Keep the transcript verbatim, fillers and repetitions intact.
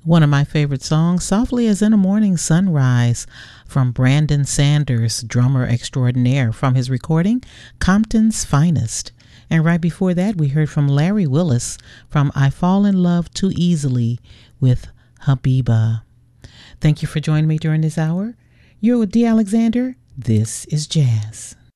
One of my favorite songs, Softly as in a Morning Sunrise, from Brandon Sanders, drummer extraordinaire, from his recording, Compton's Finest. And right before that, we heard from Larry Willis from I Fall in Love Too Easily with Habiba. Thank you for joining me during this hour. You're with D. Alexander. This is Jazz.